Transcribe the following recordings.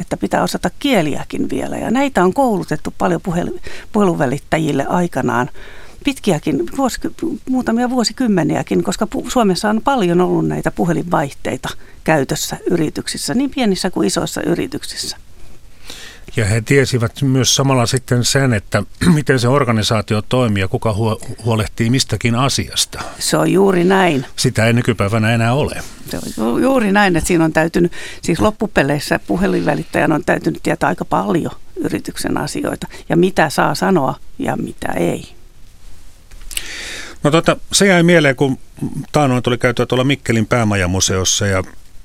että pitää osata kieliäkin vielä. Ja näitä on koulutettu paljon puheluvälittäjille aikanaan. Pitkiäkin, muutamia vuosikymmeniäkin, koska Suomessa on paljon ollut näitä puhelinvaihteita käytössä yrityksissä, niin pienissä kuin isoissa yrityksissä. Ja he tiesivät myös samalla sitten sen, että miten se organisaatio toimii ja kuka huolehtii mistäkin asiasta. Se on juuri näin. Sitä ei nykypäivänä enää ole. Se on juuri näin, että siinä on täytynyt, siis loppupeleissä puhelinvälittäjän on täytynyt tietää aika paljon yrityksen asioita ja mitä saa sanoa ja mitä ei. No se jäi mieleen, kun taannoin tuli käytyä tuolla Mikkelin päämajamuseossa ja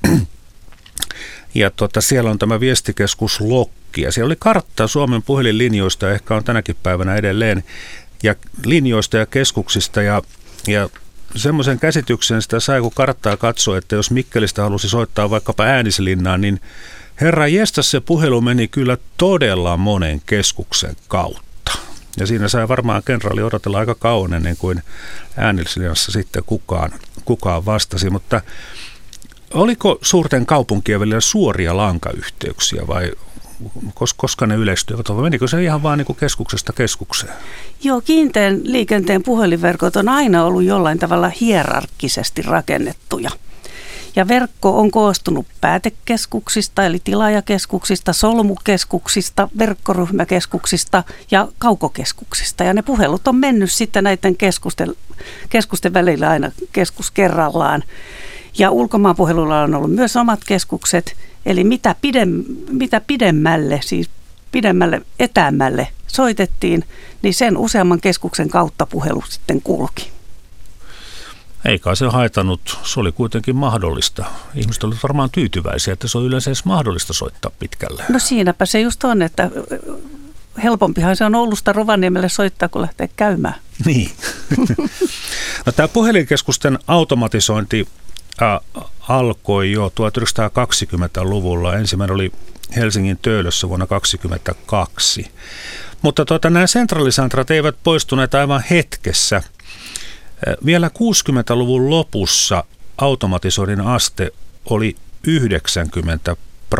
siellä on tämä viestikeskus Lokki ja siellä oli kartta Suomen puhelinlinjoista ja ehkä on tänäkin päivänä edelleen ja linjoista ja keskuksista ja semmoisen käsityksen sitä sai, kun karttaa katsoi, että jos Mikkelistä halusi soittaa vaikkapa Äänislinnaan, niin herra jestas se puhelu meni kyllä todella monen keskuksen kautta. Ja siinä sai varmaan kenraali odotella aika kauan ennen kuin Äänislinnassa sitten kukaan vastasi, mutta oliko suurten kaupunkien välillä suoria lankayhteyksiä vai koska ne yleistyivät? Menikö se ihan vaan niin kuin keskuksesta keskukseen? Joo, kiinteän liikenteen puhelinverkot on aina ollut jollain tavalla hierarkkisesti rakennettuja. Ja verkko on koostunut päätekeskuksista eli tilaajakeskuksista, solmukeskuksista, verkkoryhmäkeskuksista ja kaukokeskuksista. Ja ne puhelut on mennyt sitten näiden keskusten välillä aina keskus kerrallaan. Ja ulkomaanpuhelulla on ollut myös omat keskukset, eli mitä pidemmälle etäämmälle soitettiin, niin sen useamman keskuksen kautta puhelu sitten kulki. Eikä se haitannut, se oli kuitenkin mahdollista. Ihmiset olivat varmaan tyytyväisiä, että se on yleensä edes mahdollista soittaa pitkälle. No siinäpä se just on, että helpompihan se on Oulusta Rovaniemelle soittaa, kun lähtee käymään. Niin. No, tämä puhelinkeskusten automatisointi alkoi jo 1920-luvulla. Ensimmäinen oli Helsingin Töölössä vuonna 1922. Mutta nämä sentralisantrat eivät poistuneet aivan hetkessä. Vielä 60-luvun lopussa automatisoinnin aste oli 90%.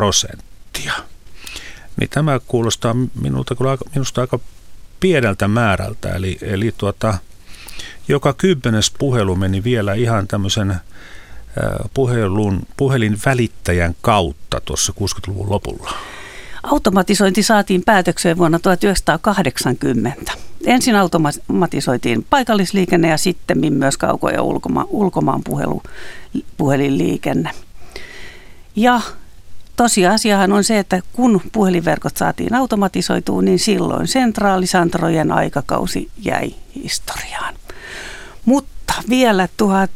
Niin tämä kuulostaa minusta aika pieneltä määrältä. Eli joka 10. puhelu meni vielä ihan tämmöisen puhelinvälittäjän kautta tuossa 60-luvun lopulla. Automatisointi saatiin päätökseen vuonna 1980. Ensin automatisoitiin paikallisliikenne ja sitten myös kauko- ja ulkomaan puhelinliikenne. Ja tosiasiahan on se, että kun puhelinverkot saatiin automatisoitua, niin silloin sentraalisantrojen aikakausi jäi historiaan. Mutta vielä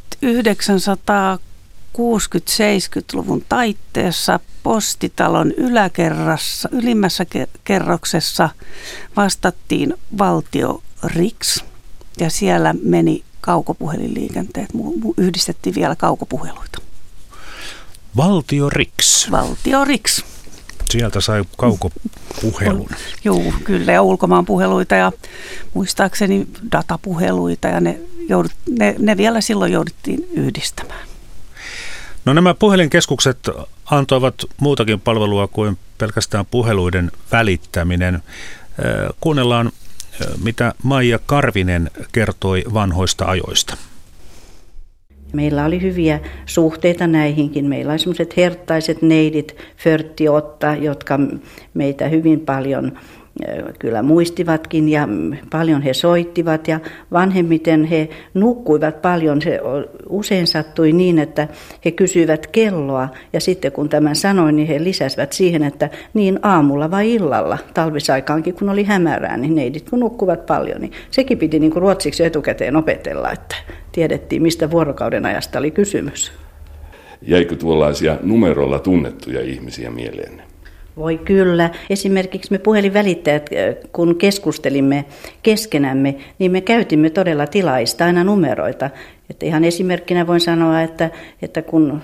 1960-70-luvun taitteessa Postitalon ylimmässä kerroksessa vastattiin Valtio Riks ja siellä meni kaukopuhelinliikenteet, yhdistettiin vielä kaukopuheluita. Valtio Riks. Valtio Riks. Sieltä sai kaukopuhelun. Joo, kyllä, ja ulkomaanpuheluita ja muistaakseni datapuheluita ja ne vielä silloin jouduttiin yhdistämään. No, nämä puhelinkeskukset antoivat muutakin palvelua kuin pelkästään puheluiden välittäminen. Kuunnellaan, mitä Maija Karvinen kertoi vanhoista ajoista. Meillä oli hyviä suhteita näihinkin. Meillä oli semmoiset herttaiset neidit, Förttiotta, jotka meitä hyvin paljon kyllä muistivatkin ja paljon he soittivat ja vanhemmiten he nukkuivat paljon. Se usein sattui niin, että he kysyivät kelloa ja sitten kun tämän sanoin, niin he lisäsivät siihen, että niin aamulla vai illalla, talvisaikaankin kun oli hämärää, niin neidit kun nukkuvat paljon, niin sekin piti niin kuin ruotsiksi etukäteen opetella, että tiedettiin mistä vuorokauden ajasta oli kysymys. Jäikö tuollaisia numerolla tunnettuja ihmisiä mieleenne? Voi kyllä. Esimerkiksi me puhelinvälittäjät, kun keskustelimme keskenämme, niin me käytimme todella tilaista aina numeroita. Että ihan esimerkkinä voin sanoa, että kun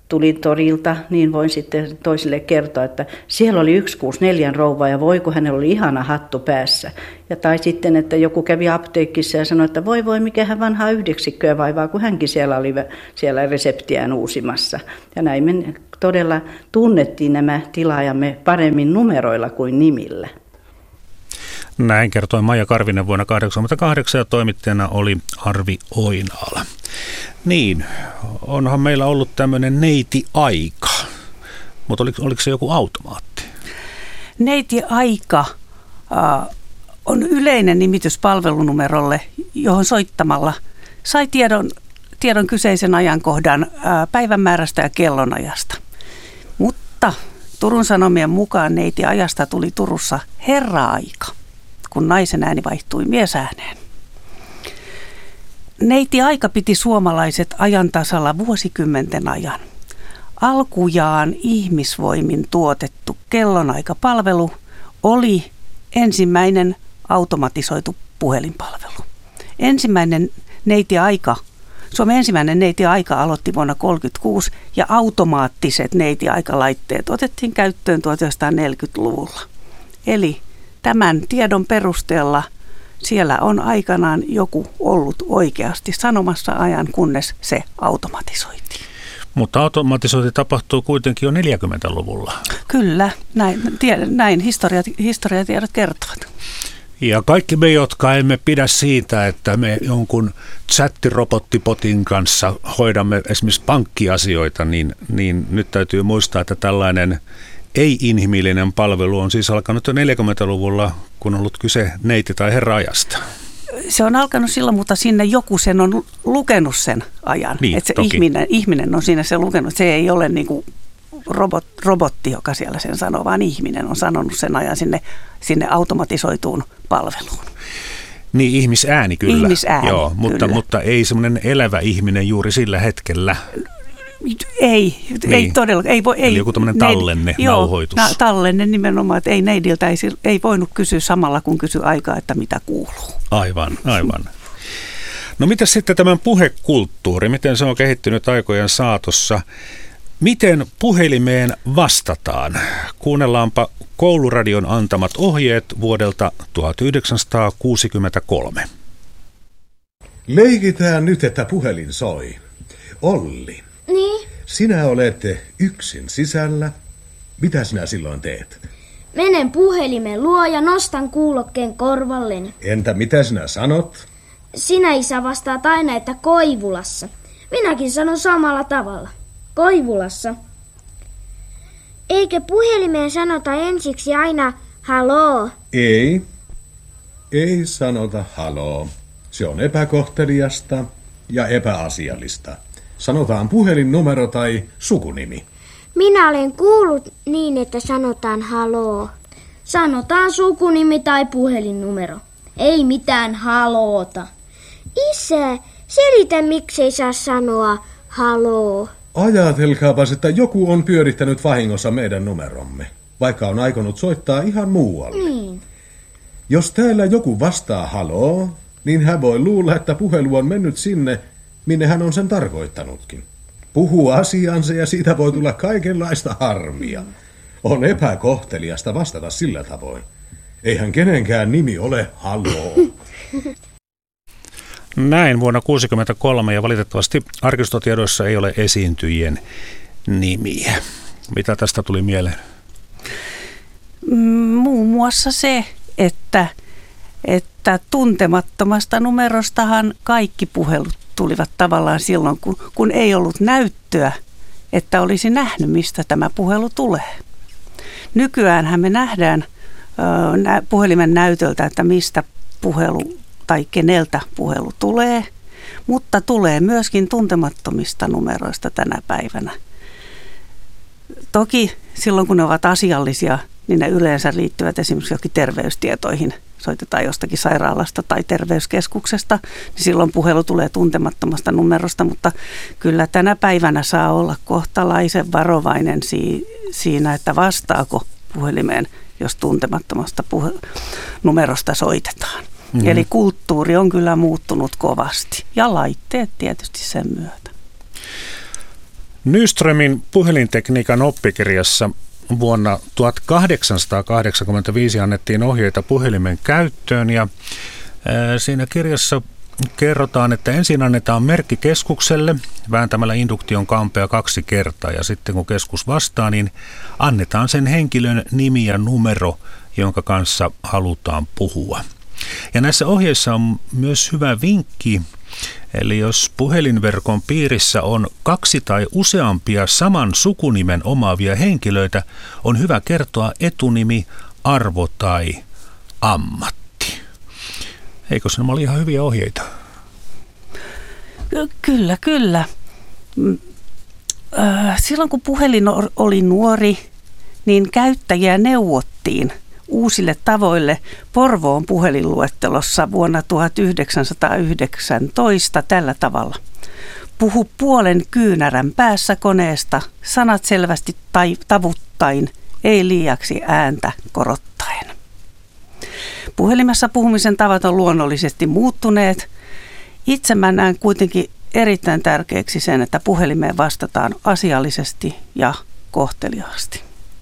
tulin torilta, niin voin sitten toisille kertoa, että siellä oli 164 rouva ja voi kun hänellä oli ihana hattu päässä. Ja tai sitten, että joku kävi apteekissa ja sanoi, että voi mikähän vanhaa yhdeksikköä vaivaa, kun hänkin siellä oli siellä reseptiään uusimassa. Ja näin me todella tunnettiin nämä tilaajamme paremmin numeroilla kuin nimillä. Näin kertoi Maija Karvinen vuonna 1988 ja toimittajana oli Arvi Oinaala. Niin, onhan meillä ollut tämmöinen neiti-aika, mutta oliko se joku automaatti? Neiti-aika on yleinen nimitys palvelunumerolle, johon soittamalla sai tiedon kyseisen ajankohdan päivänmäärästä ja kellonajasta. Mutta Turun Sanomien mukaan neiti-ajasta tuli Turussa herra-aika, kun naisen ääni vaihtui miesääneen. Neiti-aika piti suomalaiset ajan tasalla vuosikymmenten ajan. Alkujaan ihmisvoimin tuotettu kellonaikapalvelu oli ensimmäinen automatisoitu puhelinpalvelu. Suomen ensimmäinen neiti-aika aloitti vuonna 1936 ja automaattiset neiti-aikalaitteet otettiin käyttöön 1940-luvulla. Eli tämän tiedon perusteella siellä on aikanaan joku ollut oikeasti sanomassa ajan, kunnes se automatisoitiin. Mutta automatisointi tapahtuu kuitenkin jo 40-luvulla. Kyllä, näin historiatiedot kertovat. Ja kaikki me, jotka emme pidä siitä, että me jonkun chattirobottipotin kanssa hoidamme esimerkiksi pankkiasioita, niin nyt täytyy muistaa, että tällainen ei-inhimillinen palvelu on siis alkanut jo 40-luvulla, kun on ollut kyse neiti- tai herra-ajasta. Se on alkanut silloin, mutta sinne joku sen on lukenut sen ajan. Niin, että se ihminen on siinä sen lukenut. Se ei ole niin kuin robotti, joka siellä sen sanoo, vaan ihminen on sanonut sen ajan sinne automatisoituun palveluun. Niin, ihmisääni kyllä. Ihmisääni, joo, mutta ei semmoinen elävä ihminen juuri sillä hetkellä. Ei todella. Eli joku tämmöinen tallenne, nauhoitus. Joo, tallenne nimenomaan, että ei neidiltä ei voinut kysyä samalla, kun kysyi aikaa, että mitä kuuluu. Aivan. No mitäs sitten tämän puhekulttuuri, miten se on kehittynyt aikojen saatossa? Miten puhelimeen vastataan? Kuunnellaanpa Kouluradion antamat ohjeet vuodelta 1963. Leikitään nyt, että puhelin soi. Olli. Niin? Sinä olet yksin sisällä. Mitä sinä silloin teet? Menen puhelimen luo ja nostan kuulokkeen korvalleni. Entä mitä sinä sanot? Sinä, isä, vastaat aina, että Koivulassa. Minäkin sanon samalla tavalla. Koivulassa. Eikö puhelimeen sanota ensiksi aina haloo? Ei sanota haloo. Se on epäkohteliasta ja epäasiallista. Sanotaan puhelinnumero tai sukunimi. Minä olen kuullut niin, että sanotaan haloo. Sanotaan sukunimi tai puhelinnumero. Ei mitään haloota. Isä, selitä miksei saa sanoa haloo. Ajatelkaapas, että joku on pyörittänyt vahingossa meidän numeromme, vaikka on aikonut soittaa ihan muualle. Niin. Jos täällä joku vastaa haloo, niin hän voi luulla, että puhelu on mennyt sinne, minne hän on sen tarkoittanutkin. Puhuu asiansa ja siitä voi tulla kaikenlaista harmia. On epäkohteliasta vastata sillä tavoin. Eihän kenenkään nimi ole haloo. Näin vuonna 1963 ja valitettavasti arkistotiedoissa ei ole esiintyjien nimiä. Mitä tästä tuli mieleen? Muun muassa se, että tuntemattomasta numerostahan kaikki puhelut tulivat tavallaan silloin, kun ei ollut näyttöä, että olisi nähnyt, mistä tämä puhelu tulee. Nykyäänhän me nähdään puhelimen näytöltä, että mistä puhelu tai keneltä puhelu tulee, mutta tulee myöskin tuntemattomista numeroista tänä päivänä. Toki silloin, kun ne ovat asiallisia, niin ne yleensä liittyvät esimerkiksi johonkin terveystietoihin. Soitetaan jostakin sairaalasta tai terveyskeskuksesta, niin silloin puhelu tulee tuntemattomasta numerosta, mutta kyllä tänä päivänä saa olla kohtalaisen varovainen siinä, että vastaako puhelimeen, jos tuntemattomasta numerosta soitetaan. Mm-hmm. Eli kulttuuri on kyllä muuttunut kovasti ja laitteet tietysti sen myötä. Nyströmin puhelintekniikan oppikirjassa vuonna 1885 annettiin ohjeita puhelimen käyttöön ja siinä kirjassa kerrotaan, että ensin annetaan merkki keskukselle vääntämällä induktion kampea 2 kertaa ja sitten kun keskus vastaa, niin annetaan sen henkilön nimi ja numero, jonka kanssa halutaan puhua. Ja näissä ohjeissa on myös hyvä vinkki, eli jos puhelinverkon piirissä on 2 tai useampia saman sukunimen omaavia henkilöitä, on hyvä kertoa etunimi, arvo tai ammatti. Eikö se ole ihan hyviä ohjeita? Kyllä. Silloin kun puhelin oli nuori, niin käyttäjiä neuvottiin uusille tavoille Porvoon puhelinluettelossa vuonna 1919 tällä tavalla. Puhu puolen kyynärän päässä koneesta, sanat selvästi tai tavuttain, ei liiaksi ääntä korottaen. Puhelimessa puhumisen tavat on luonnollisesti muuttuneet. Itse mä näen kuitenkin erittäin tärkeäksi sen, että puhelimeen vastataan asiallisesti ja kohteliaasti.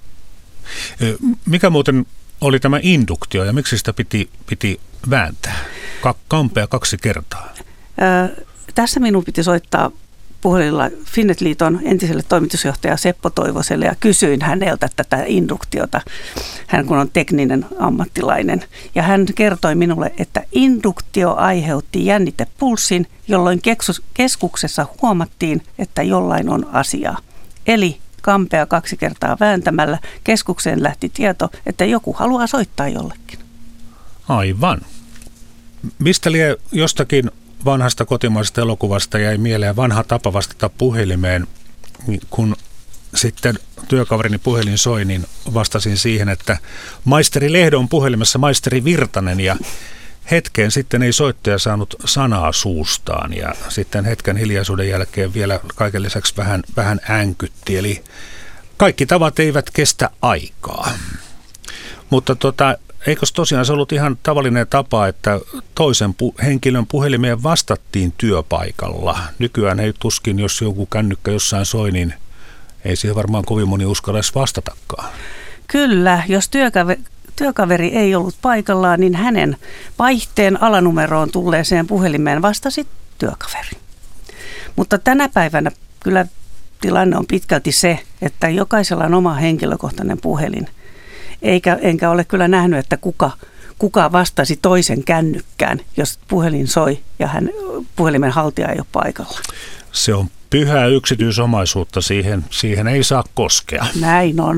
Mikä muuten oli tämä induktio ja miksi sitä piti vääntää? Kampea 2 kertaa. Tässä minun piti soittaa puhelilla Finnet-liiton entiselle toimitusjohtaja Seppo Toivoselle ja kysyin häneltä tätä induktiota, hän kun on tekninen ammattilainen. Ja hän kertoi minulle, että induktio aiheutti jännitepulssin, jolloin keskuksessa huomattiin, että jollain on asiaa. Eli kampea 2 kertaa vääntämällä keskukseen lähti tieto, että joku haluaa soittaa jollekin. Aivan. Mistä lie jostakin vanhasta kotimaisesta elokuvasta jäi mieleen vanha tapa vastata puhelimeen, kun sitten työkaverini puhelin soi, niin vastasin siihen, että maisteri Lehdo on puhelimessa maisteri Virtanen ja hetkeen sitten ei soittaja saanut sanaa suustaan ja sitten hetken hiljaisuuden jälkeen vielä kaiken lisäksi vähän änkytti, eli kaikki tavat eivät kestä aikaa. Mutta eikö tosiaan se ollut ihan tavallinen tapa, että toisen henkilön puhelimeen vastattiin työpaikalla? Nykyään ei tuskin, jos joku kännykkä jossain soi, niin ei siihen varmaan kovin moni uskalla edes vastatakaan. Kyllä, jos työkaveri ei ollut paikallaan, niin hänen vaihteen alanumeroon tulleeseen puhelimeen vastasi työkaveri. Mutta tänä päivänä kyllä tilanne on pitkälti se, että jokaisella on oma henkilökohtainen puhelin. Enkä ole kyllä nähnyt, että kuka vastasi toisen kännykkään, jos puhelin soi ja puhelimen haltija ei ole paikalla. Se on pyhää yksityisomaisuutta, siihen ei saa koskea. Näin on.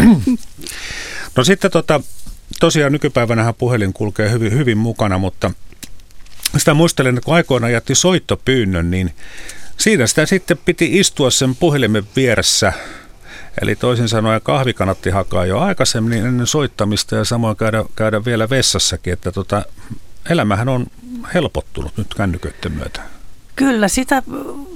No sitten tosiaan nykypäivänähän puhelin kulkee hyvin mukana, mutta sitä muistelen, että kun aikoinaan jätti soittopyynnön, niin siinä sitä sitten piti istua sen puhelimen vieressä. Eli toisin sanoen kahvi kannatti hakaa jo aikaisemmin ennen soittamista ja samoin käydä vielä vessassakin, että elämähän on helpottunut nyt kännyköiden myötä. Kyllä, sitä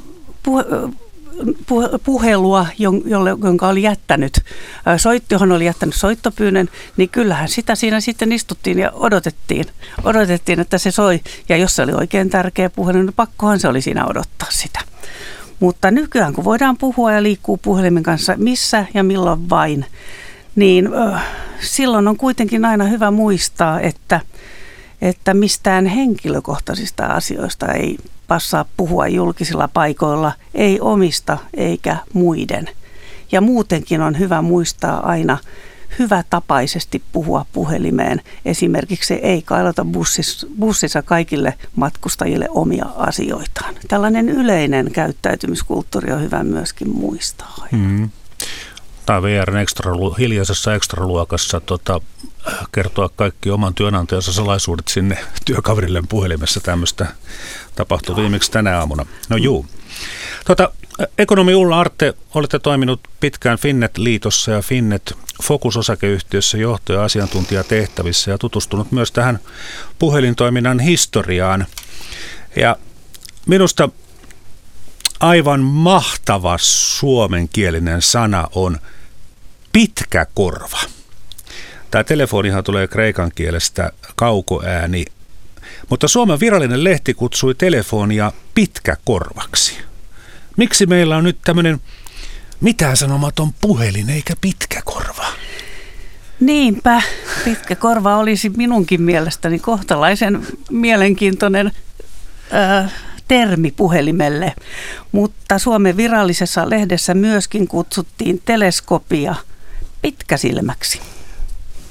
puhelua, jonka oli jättänyt, johon oli jättänyt soittopyynnön, niin kyllähän sitä siinä sitten istuttiin ja odotettiin, että se soi. Ja jos se oli oikein tärkeä puhelu, niin pakkohan se oli siinä odottaa sitä. Mutta nykyään, kun voidaan puhua ja liikkuu puhelimen kanssa missä ja milloin vain, niin silloin on kuitenkin aina hyvä muistaa, että mistään henkilökohtaisista asioista ei passaa puhua julkisilla paikoilla, ei omista eikä muiden. Ja muutenkin on hyvä muistaa aina hyvätapaisesti puhua puhelimeen. Esimerkiksi ei kailata bussissa kaikille matkustajille omia asioitaan. Tällainen yleinen käyttäytymiskulttuuri on hyvä myöskin muistaa. Tai VR:n hiljaisessa ekstraluokassa kertoa kaikki oman työnantajansa salaisuudet sinne työkaverille puhelimessa. Tämmöistä tapahtui viimeksi tänä aamuna. No juu. Ekonomi Ulla Artte, olette toiminut pitkään Finnet-liitossa ja Finnet Focus-osakeyhtiössä johto- ja asiantuntijatehtävissä ja tutustunut myös tähän puhelintoiminnan historiaan. Ja minusta aivan mahtava suomenkielinen sana on pitkä korva. Tämä telefonihan tulee kreikan kielestä kaukoääni, mutta Suomen virallinen lehti kutsui telefonia pitkäkorvaksi. Miksi meillä on nyt tämmöinen Mitään sanomaton puhelin eikä pitkä korva. Niinpä, pitkä korva olisi minunkin mielestäni kohtalaisen mielenkiintoinen termi puhelimelle, mutta Suomen virallisessa lehdessä myöskin kutsuttiin teleskopia pitkäsilmäksi.